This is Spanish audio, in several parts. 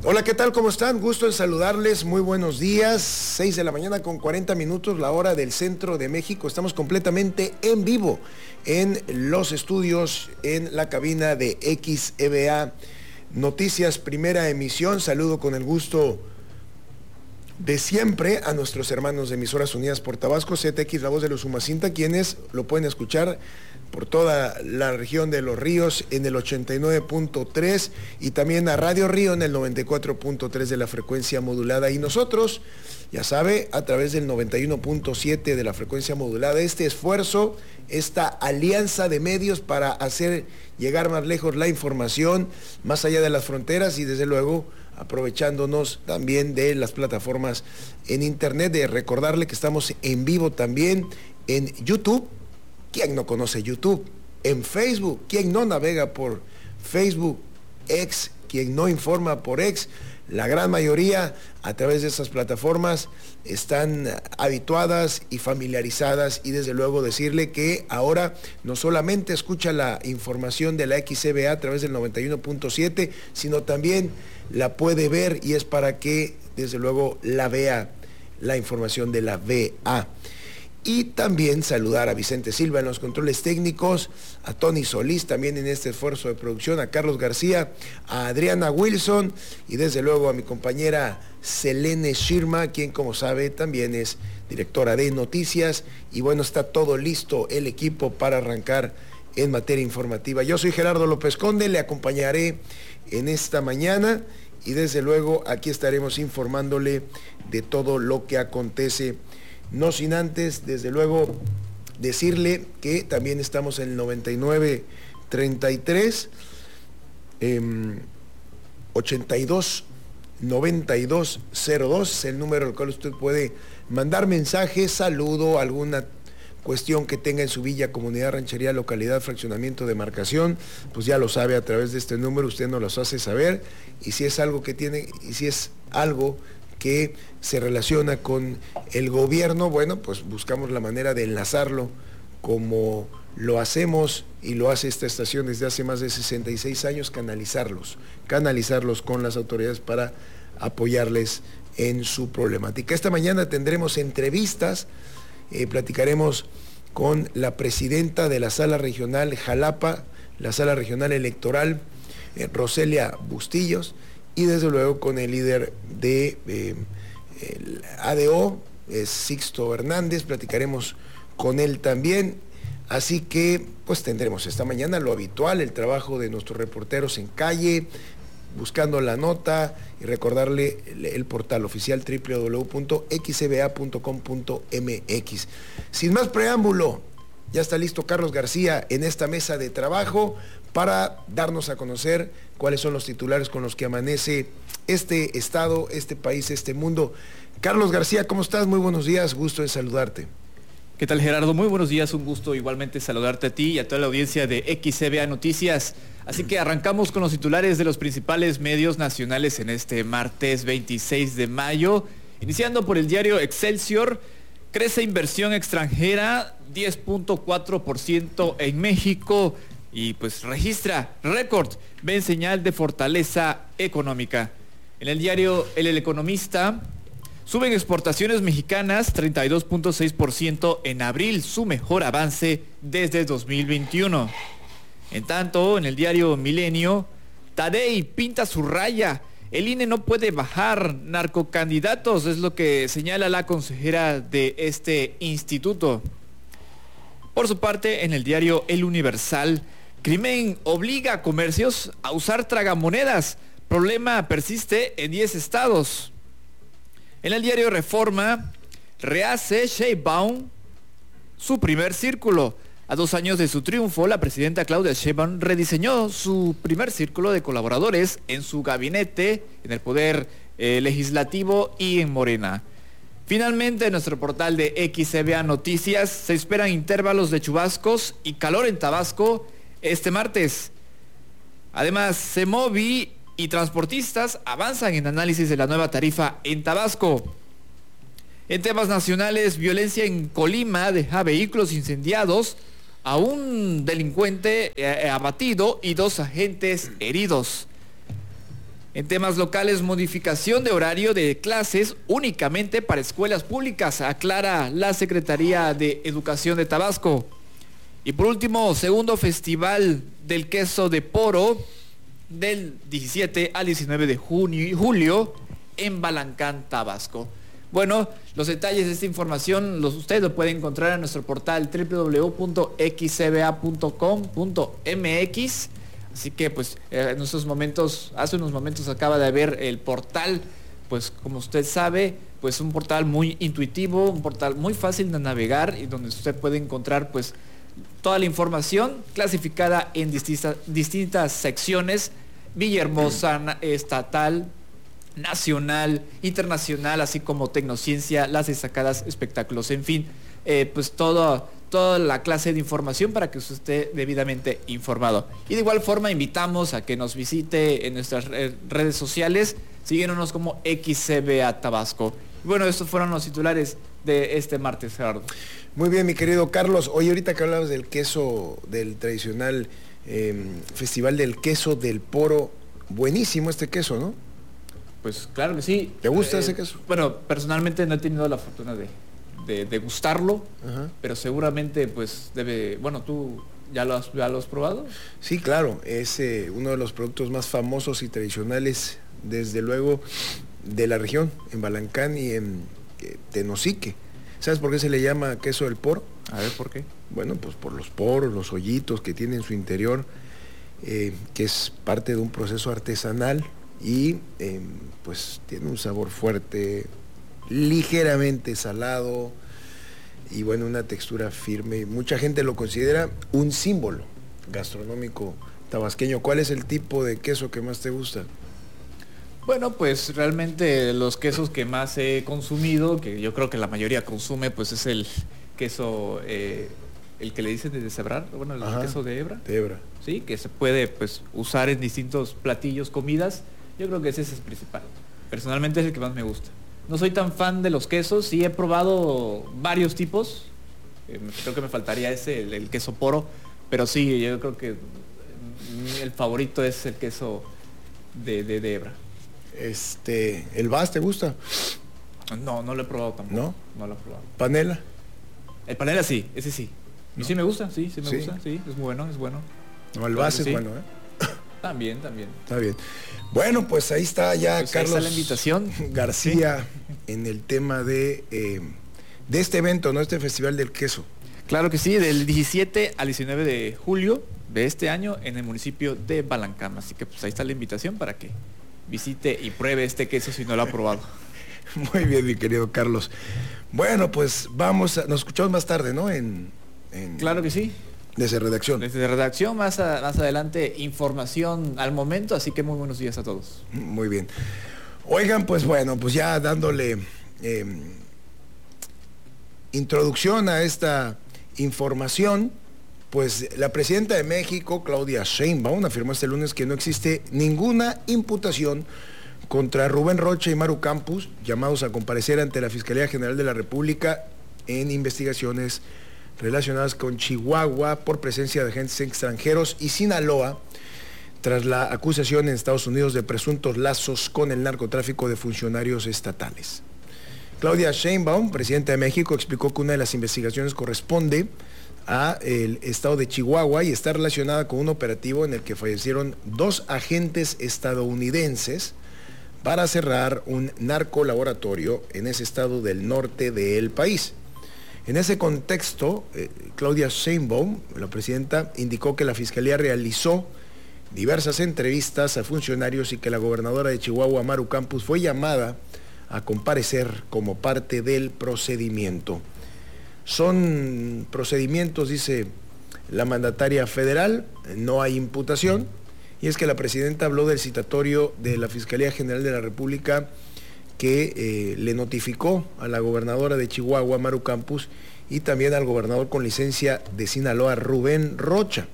Hola, ¿qué tal? ¿Cómo están? Gusto en saludarles. Muy buenos días. 6 de la mañana con 40 minutos, la hora del centro de México. Estamos completamente en vivo en los estudios, en la cabina de XEBA Noticias, primera emisión. Saludo con el gusto de siempre a nuestros hermanos de Emisoras Unidas por Tabasco, CTX, La Voz de los Umacinta, quienes lo pueden escuchar por toda la región de Los Ríos en el 89.3 y también a Radio Río en el 94.3 de la frecuencia modulada. Y nosotros, ya sabe, a través del 91.7 de la frecuencia modulada, este esfuerzo, esta alianza de medios para hacer llegar más lejos la información, más allá de las fronteras y desde luego aprovechándonos también de las plataformas en internet, de recordarle que estamos en vivo también en YouTube. ¿Quién no conoce YouTube? En Facebook. ¿Quién no navega por Facebook? X. ¿Quién no informa por X? La gran mayoría a través de esas plataformas están habituadas y familiarizadas, y desde luego decirle que ahora no solamente escucha la información de la XCBA a través del 91.7, sino también la puede ver, y es para que desde luego la vea, la información de la VA. Y también saludar a Vicente Silva en los controles técnicos, a Tony Solís también en este esfuerzo de producción, a Carlos García, a Adriana Wilson y desde luego a mi compañera Selene Shirma, quien como sabe también es directora de noticias. Y bueno, está todo listo el equipo para arrancar en materia informativa. Yo soy Gerardo López Conde, le acompañaré en esta mañana y desde luego aquí estaremos informándole de todo lo que acontece. No sin antes, desde luego, decirle que también estamos en el 9933 82 9202, el número al cual usted puede mandar mensajes, saludo, alguna cuestión que tenga en su villa, comunidad, ranchería, localidad, fraccionamiento, demarcación, pues ya lo sabe, a través de este número usted nos los hace saber, y si es algo que tiene, y si es algo que se relaciona con el gobierno, bueno, pues buscamos la manera de enlazarlo como lo hacemos y lo hace esta estación desde hace más de 66 años, canalizarlos con las autoridades para apoyarles en su problemática. Esta mañana tendremos entrevistas, platicaremos con la presidenta de la Sala Regional Jalapa, la Sala Regional Electoral, Roselia Bustillos, y desde luego con el líder de el ADO, Sixto Hernández, platicaremos con él también. Así que pues tendremos esta mañana lo habitual, el trabajo de nuestros reporteros en calle, buscando la nota, y recordarle el portal oficial www.xcba.com.mx. Sin más preámbulo, ya está listo Carlos García en esta mesa de trabajo para darnos a conocer cuáles son los titulares con los que amanece este estado, este país, este mundo. Carlos García, ¿cómo estás? Muy buenos días, gusto en saludarte. ¿Qué tal, Gerardo? Muy buenos días, un gusto igualmente saludarte a ti y a toda la audiencia de XCBA Noticias. Así que arrancamos con los titulares de los principales medios nacionales en este martes 26 de mayo. Iniciando por el diario Excelsior, crece inversión extranjera 10.4% en México y pues registra récord, ven señal de fortaleza económica. En el diario El Economista, suben exportaciones mexicanas 32.6% en abril, su mejor avance desde 2021. En tanto, en el diario Milenio, Tadei pinta su raya, el INE no puede bajar narcocandidatos, es lo que señala la consejera de este instituto. Por su parte, en el diario El Universal, crimen obliga a comercios a usar tragamonedas, problema persiste en 10 estados. En el diario Reforma, rehace Sheinbaum su primer círculo. A 2 años de su triunfo, la presidenta Claudia Sheinbaum rediseñó su primer círculo de colaboradores en su gabinete, en el Poder Legislativo y en Morena. Finalmente, en nuestro portal de XCBA Noticias, se esperan intervalos de chubascos y calor en Tabasco este martes. Además, Semovi y transportistas avanzan en análisis de la nueva tarifa en Tabasco. En temas nacionales, violencia en Colima deja vehículos incendiados, a un delincuente abatido y 2 agentes heridos. En temas locales, modificación de horario de clases únicamente para escuelas públicas, aclara la Secretaría de Educación de Tabasco. Y por último, segundo Festival del Queso de Poro del 17 al 19 de julio en Balancán, Tabasco. Bueno, los detalles de esta información ustedes lo pueden encontrar en nuestro portal www.xcba.com.mx. Así que pues hace unos momentos acaba de haber el portal, pues como usted sabe, pues un portal muy intuitivo, un portal muy fácil de navegar y donde usted puede encontrar pues toda la información clasificada en distintas secciones: Villahermosa, estatal, nacional, internacional, así como tecnociencia, las destacadas espectáculos, en fin, pues toda la clase de información para que usted esté debidamente informado. Y de igual forma invitamos a que nos visite en nuestras redes sociales, siguiéndonos como XCBA Tabasco. Y bueno, estos fueron los titulares de este martes, Gerardo. Muy bien, mi querido Carlos. Oye, ahorita que hablabas del queso, del tradicional Festival del Queso del Poro, buenísimo este queso, ¿no? Pues claro que sí. ¿Te gusta ese queso? Bueno, personalmente no he tenido la fortuna de gustarlo, pero seguramente pues bueno, ¿tú ya lo has probado? Sí, claro, es uno de los productos más famosos y tradicionales, desde luego, de la región, en Balancán y en Tenosique. ¿Sabes por qué se le llama queso del poro? A ver, ¿por qué? Bueno, pues por los poros, los hoyitos que tiene en su interior, que es parte de un proceso artesanal y pues tiene un sabor fuerte, ligeramente salado y bueno, una textura firme. Mucha gente lo considera un símbolo gastronómico tabasqueño. ¿Cuál es el tipo de queso que más te gusta? Bueno, pues realmente los quesos que más he consumido, que yo creo que la mayoría consume, pues es el queso, el que le dicen de deshebrar, bueno, el queso de hebra. De hebra. Sí, que se puede pues usar en distintos platillos, comidas. Yo creo que ese es el principal. Personalmente es el que más me gusta. No soy tan fan de los quesos, sí he probado varios tipos. Creo que me faltaría el queso poro, pero sí, yo creo que el favorito es el queso de hebra. ¿El Vas te gusta? No lo he probado tampoco. ¿No? No lo he probado. ¿Panela? El panela sí, ese sí. ¿No? Y sí me gusta, sí me gusta, sí, es bueno. No, el Vas es bueno, También. Está bien. Bueno, pues ahí está ya pues Carlos ahí está la invitación. García en el tema de este evento, ¿no? Este Festival del Queso. Claro que sí, del 17 al 19 de julio de este año en el municipio de Balancán. Así que pues ahí está la invitación para que visite y pruebe este queso si no lo ha probado. Muy bien, mi querido Carlos. Bueno, pues nos escuchamos más tarde, ¿no? Claro que sí. Desde redacción. Desde redacción, más adelante información al momento, así que muy buenos días a todos. Muy bien. Oigan, pues bueno, pues ya dándole introducción a esta información, pues la presidenta de México, Claudia Sheinbaum, afirmó este lunes que no existe ninguna imputación contra Rubén Rocha y Maru Campos, llamados a comparecer ante la Fiscalía General de la República en investigaciones relacionadas con Chihuahua por presencia de agentes extranjeros y Sinaloa, tras la acusación en Estados Unidos de presuntos lazos con el narcotráfico de funcionarios estatales. Claudia Sheinbaum, presidenta de México, explicó que una de las investigaciones corresponde al estado de Chihuahua y está relacionada con un operativo en el que fallecieron 2 agentes estadounidenses para cerrar un narcolaboratorio en ese estado del norte del país. En ese contexto, Claudia Sheinbaum, la presidenta, indicó que la Fiscalía realizó diversas entrevistas a funcionarios y que la gobernadora de Chihuahua, Maru Campos, fue llamada a comparecer como parte del procedimiento. Son procedimientos, dice la mandataria federal, no hay imputación, y es que la presidenta habló del citatorio de la Fiscalía General de la República que le notificó a la gobernadora de Chihuahua, Maru Campos, y también al gobernador con licencia de Sinaloa, Rubén Rocha.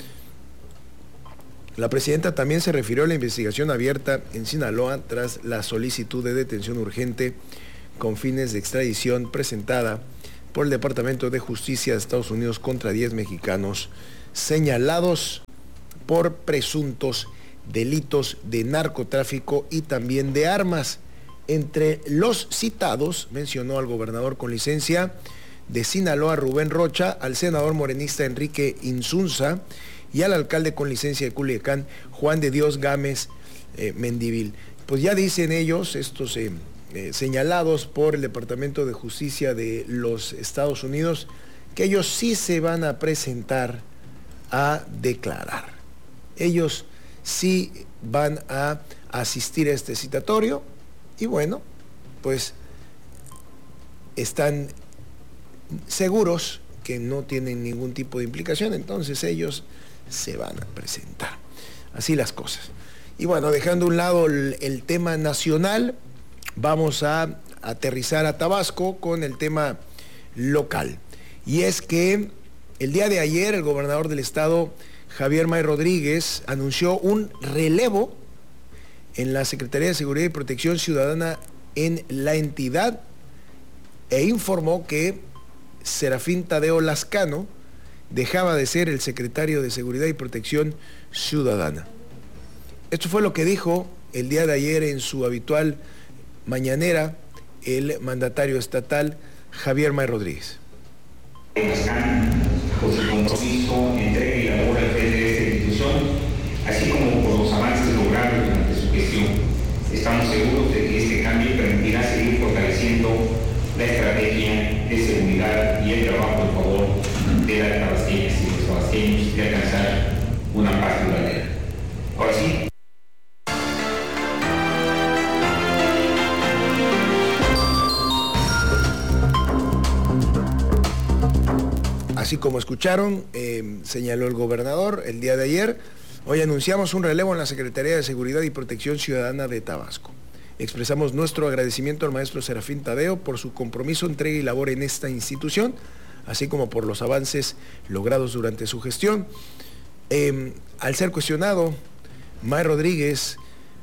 La presidenta también se refirió a la investigación abierta en Sinaloa tras la solicitud de detención urgente con fines de extradición presentada por el Departamento de Justicia de Estados Unidos contra 10 mexicanos señalados por presuntos delitos de narcotráfico y también de armas. Entre los citados mencionó al gobernador con licencia de Sinaloa, Rubén Rocha, al senador morenista Enrique Insunza y al alcalde con licencia de Culiacán, Juan de Dios Gámez Mendivil. Pues ya dicen ellos, estos señalados por el Departamento de Justicia de los Estados Unidos, que ellos sí se van a presentar a declarar. Ellos sí van a asistir a este citatorio y bueno, pues están seguros que no tienen ningún tipo de implicación, entonces ellos se van a presentar. Así las cosas. Y bueno, dejando a un lado el tema nacional, vamos a aterrizar a Tabasco con el tema local. Y es que el día de ayer el gobernador del estado, Javier May Rodríguez, anunció un relevo en la Secretaría de Seguridad y Protección Ciudadana en la entidad e informó que Serafín Tadeo Lascano dejaba de ser el secretario de Seguridad y Protección Ciudadana. Esto fue lo que dijo el día de ayer en su habitual mañanera el mandatario estatal Javier May Rodríguez. Por su compromiso, entrega y labor al frente de esta institución, así como por los avances logrados durante su gestión. Estamos seguros de que este cambio permitirá seguir fortaleciendo la estrategia de seguridad y el trabajo en favor de las tabasqueñas y los tabasqueños de alcanzar una paz duradera. Ahora sí. Así como escucharon, señaló el gobernador el día de ayer, hoy anunciamos un relevo en la Secretaría de Seguridad y Protección Ciudadana de Tabasco. Expresamos nuestro agradecimiento al maestro Serafín Tadeo por su compromiso, entrega y labor en esta institución, así como por los avances logrados durante su gestión. Al ser cuestionado, May Rodríguez,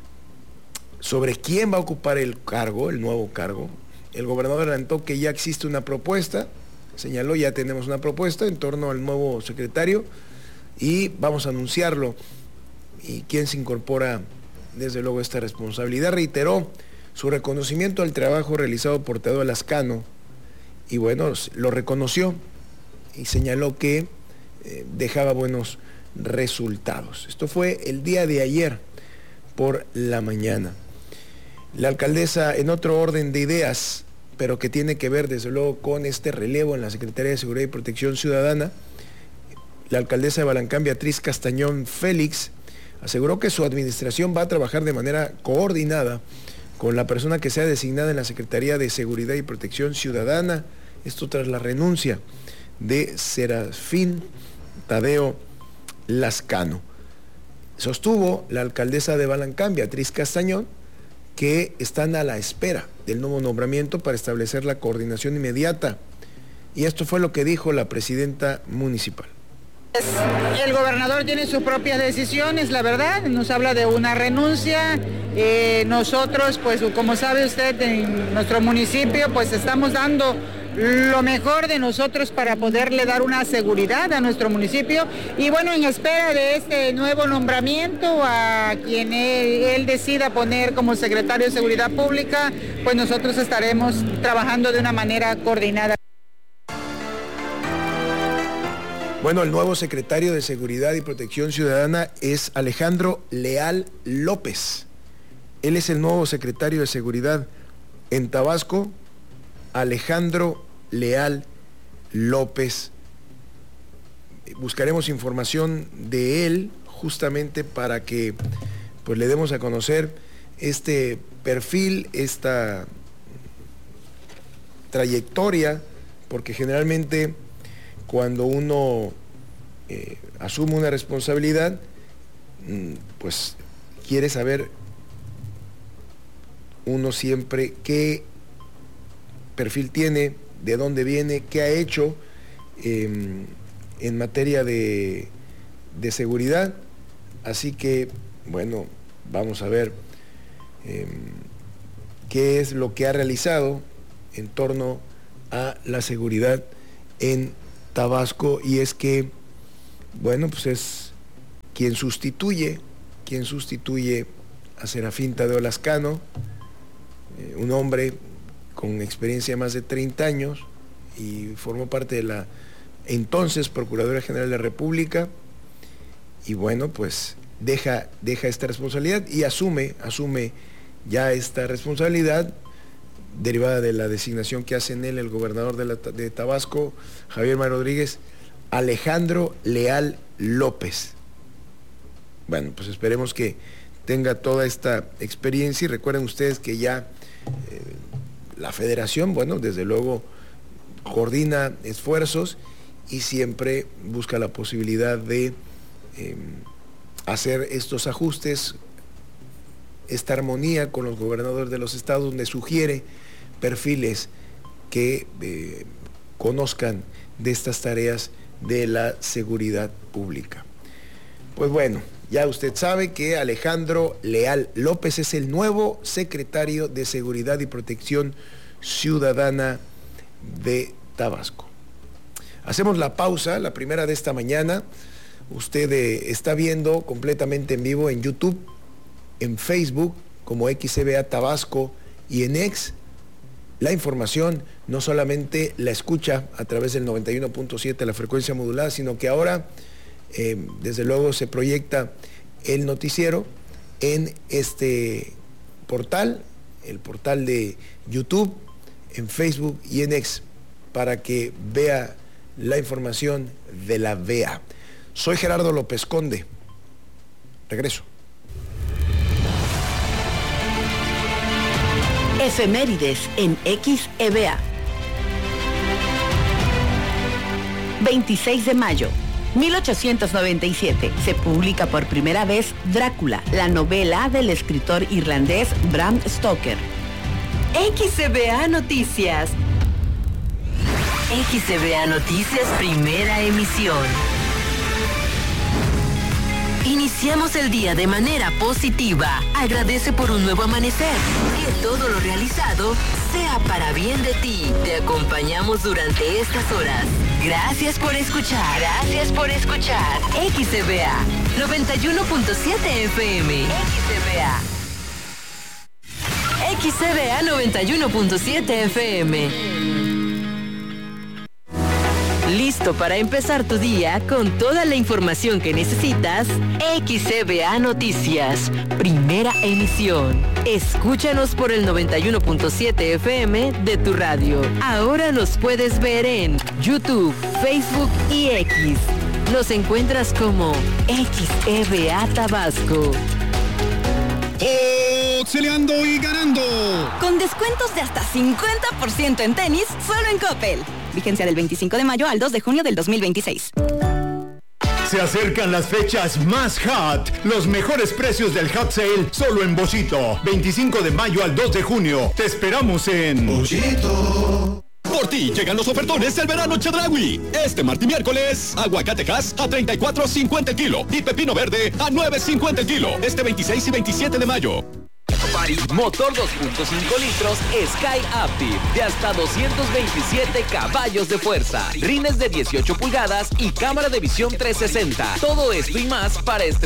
sobre quién va a ocupar el cargo, el nuevo cargo, el gobernador adelantó que ya existe una propuesta. Señaló, ya tenemos una propuesta en torno al nuevo secretario y vamos a anunciarlo. ¿Y quién se incorpora desde luego a esta responsabilidad? Reiteró su reconocimiento al trabajo realizado por Tadeo Lascano y bueno, lo reconoció y señaló que dejaba buenos resultados. Esto fue el día de ayer por la mañana. La alcaldesa, en otro orden de ideas, pero que tiene que ver desde luego con este relevo en la Secretaría de Seguridad y Protección Ciudadana, la alcaldesa de Balancán, Beatriz Castañón Félix, aseguró que su administración va a trabajar de manera coordinada con la persona que sea designada en la Secretaría de Seguridad y Protección Ciudadana, esto tras la renuncia de Serafín Tadeo Lascano. Sostuvo la alcaldesa de Balancán, Beatriz Castañón, que están a la espera del nuevo nombramiento para establecer la coordinación inmediata. Y esto fue lo que dijo la presidenta municipal. El gobernador tiene sus propias decisiones, la verdad, nos habla de una renuncia. Nosotros, pues como sabe usted, en nuestro municipio, pues estamos dando lo mejor de nosotros para poderle dar una seguridad a nuestro municipio y bueno, en espera de este nuevo nombramiento a quien él decida poner como secretario de Seguridad Pública, pues nosotros estaremos trabajando de una manera coordinada. Bueno, el nuevo secretario de Seguridad y Protección Ciudadana es Alejandro Leal López. Él es el nuevo secretario de Seguridad en Tabasco, Alejandro Leal López. Buscaremos información de él justamente para que pues le demos a conocer este perfil, esta trayectoria, porque generalmente cuando uno asume una responsabilidad, pues quiere saber uno siempre qué perfil tiene, de dónde viene, qué ha hecho en materia de seguridad. Así que, bueno, vamos a ver qué es lo que ha realizado en torno a la seguridad en Tabasco. Y es que, bueno, pues es quien sustituye quien sustituye a Serafín Tadeo Lascano, un hombre con experiencia de más de 30 años y formó parte de la entonces Procuradora General de la República, y bueno, pues deja esta responsabilidad y asume ya esta responsabilidad derivada de la designación que hace en él el gobernador de Tabasco, Javier May Rodríguez, Alejandro Leal López. Bueno, pues esperemos que tenga toda esta experiencia, y recuerden ustedes que ya la federación, bueno, desde luego coordina esfuerzos y siempre busca la posibilidad de hacer estos ajustes, esta armonía con los gobernadores de los estados, donde sugiere perfiles que conozcan de estas tareas de la seguridad pública. Pues bueno, ya usted sabe que Alejandro Leal López es el nuevo secretario de Seguridad y Protección Ciudadana de Tabasco. Hacemos la pausa, la primera de esta mañana. Usted está viendo completamente en vivo en YouTube, en Facebook como XCBA Tabasco y en X. La información no solamente la escucha a través del 91.7, la frecuencia modulada, sino que ahora desde luego se proyecta el noticiero en este portal, el portal de YouTube, en Facebook y en X, para que vea la información de la VEA. Soy Gerardo López Conde. Regreso. Efemérides en XEBA. 26 de mayo. 1897, se publica por primera vez Drácula, la novela del escritor irlandés Bram Stoker. XCBA Noticias. XCBA Noticias, primera emisión. Iniciamos el día de manera positiva. Agradece por un nuevo amanecer. Que todo lo realizado sea para bien de ti. Te acompañamos durante estas horas. Gracias por escuchar. Gracias por escuchar. XCBA 91.7 FM. XCBA 91.7 FM. ¿Listo para empezar tu día con toda la información que necesitas? XCBA Noticias, primera emisión. Escúchanos por el 91.7 FM de tu radio. Ahora nos puedes ver en YouTube, Facebook y X. Nos encuentras como XCBA Tabasco. Auxiliando y ganando. Con descuentos de hasta 50% en tenis, solo en Coppel. Vigencia del 25 de mayo al 2 de junio del 2026. Se acercan las fechas más hot. Los mejores precios del Hot Sale solo en Bollito. 25 de mayo al 2 de junio. Te esperamos en Bollito. Por ti llegan los ofertones del verano Chedraui. Este martes y miércoles, aguacate Hass a $34.50 el kilo y pepino verde a $9.50 el kilo. Este 26 y 27 de mayo. Motor 2.5 litros Sky Active de hasta 227 caballos de fuerza, rines de 18 pulgadas y cámara de visión 360. Todo esto y más para